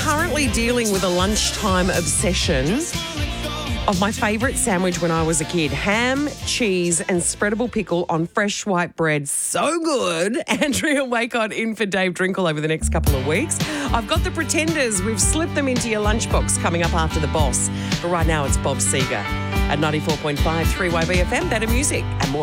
currently dealing with a lunchtime obsession of my favourite sandwich when I was a kid. Ham, cheese and spreadable pickle on fresh white bread. So good. Andrea Wacott in for Dave Drinkle over the next couple of weeks. I've got the Pretenders. We've slipped them into your lunchbox coming up after The Boss. But right now it's Bob Seger at 94.5 3YBFM. Better music and more.